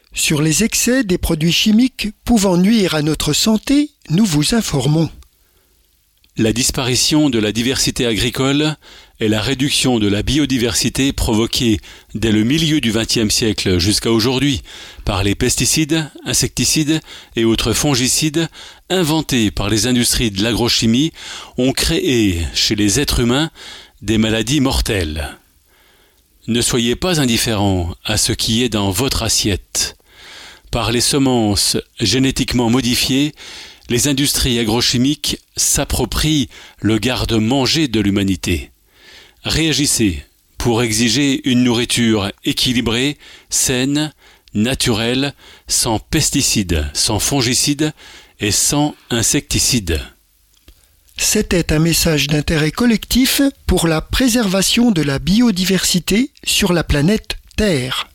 Sur les excès des produits chimiques pouvant nuire à notre santé, nous vous informons. La disparition de la diversité agricole et la réduction de la biodiversité provoquée dès le milieu du XXe siècle jusqu'à aujourd'hui par les pesticides, insecticides et autres fongicides inventés par les industries de l'agrochimie ont créé chez les êtres humains des maladies mortelles. Ne soyez pas indifférents à ce qui est dans votre assiette. Par les semences génétiquement modifiées, les industries agrochimiques s'approprient le garde-manger de l'humanité. Réagissez pour exiger une nourriture équilibrée, saine, naturelle, sans pesticides, sans fongicides et sans insecticides. C'était un message d'intérêt collectif pour la préservation de la biodiversité sur la planète Terre.